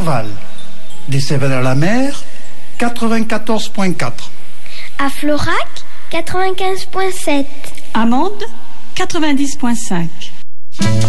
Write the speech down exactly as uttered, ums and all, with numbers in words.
Serval, des Cévennes-à-la-Mer, quatre-vingt-quatorze virgule quatre. À Florac, quatre-vingt-quinze virgule sept. À Mende, quatre-vingt-dix virgule cinq.